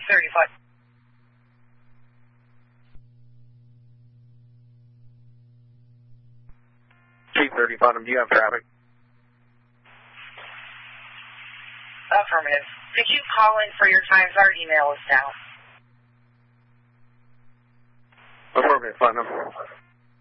Chief 35. Chief 35, do you have traffic? Affirmative. Could you call in for your times? Our email is down. Affirmative, Platinum.